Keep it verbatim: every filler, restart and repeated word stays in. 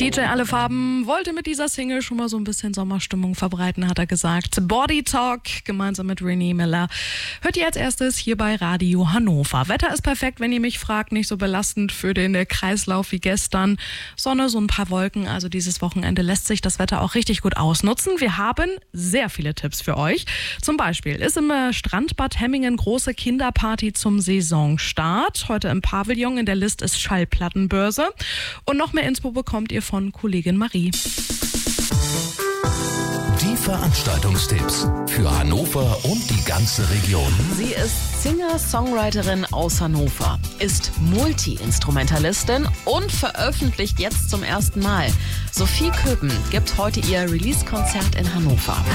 D J Alle Farben wollte mit dieser Single schon mal so ein bisschen Sommerstimmung verbreiten, hat er gesagt. Body Talk gemeinsam mit René Miller. Hört ihr als erstes hier bei Radio Hannover. Wetter ist perfekt, wenn ihr mich fragt, nicht so belastend für den Kreislauf wie gestern. Sonne, so ein paar Wolken, also dieses Wochenende lässt sich das Wetter auch richtig gut ausnutzen. Wir haben sehr viele Tipps für euch. Zum Beispiel ist im Strandbad Hemmingen große Kinderparty zum Saisonstart. Heute im Pavillon in der List ist Schallplattenbörse. Und noch mehr Info bekommt ihr von Kollegin Marie. Die Veranstaltungstipps für Hannover und die ganze Region. Sie ist Singer-Songwriterin aus Hannover, ist Multi-Instrumentalistin und veröffentlicht jetzt zum ersten Mal. Sophie Köppen gibt heute ihr Release-Konzert in Hannover.